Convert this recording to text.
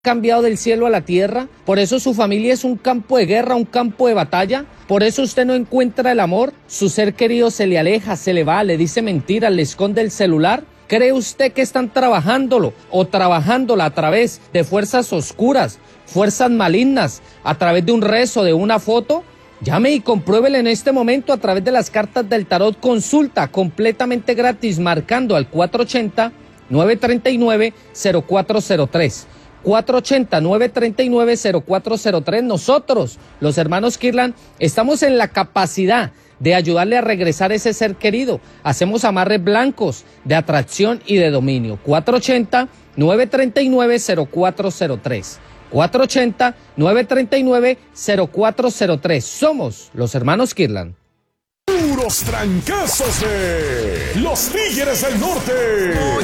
cambiado del cielo a la tierra, por eso su familia es un campo de guerra, un campo de batalla, por eso usted no encuentra el amor, su ser querido se le aleja, se le va, le dice mentiras, le esconde el celular. ¿Cree usted que están trabajándolo o trabajándola a través de fuerzas oscuras, fuerzas malignas, a través de un rezo, de una foto? Llame y compruébele en este momento a través de las cartas del tarot. Consulta completamente gratis marcando al 480-939-0403. 480-939-0403. Nosotros, los hermanos Kirlan, estamos en la capacidad de ayudarle a regresar ese ser querido. Hacemos amarres blancos de atracción y de dominio. 480-939-0403. 480-939-0403. Somos los hermanos Kirlan. Puros trancazos de los Tigres del Norte.